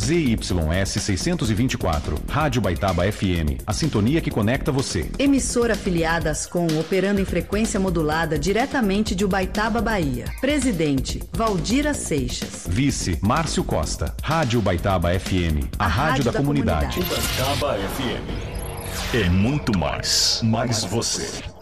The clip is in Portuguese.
ZYS 624, Rádio Baitaba FM, a sintonia que conecta você. Emissora afiliada Ascom, operando em frequência modulada diretamente de Ubaitaba, Bahia. Presidente, Valdira Seixas. Vice, Márcio Costa. Rádio Baitaba FM, a rádio da comunidade. Baitaba FM. É muito mais você.